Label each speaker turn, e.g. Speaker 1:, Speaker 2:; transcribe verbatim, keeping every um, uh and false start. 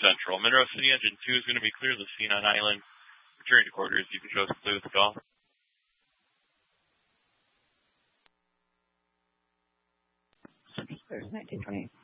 Speaker 1: Central. Monroe City Engine two is going to be clear of the scene on Island. Returning to quarters, you can show us clear with the call.
Speaker 2: Central Squares, nineteen twenty-eight.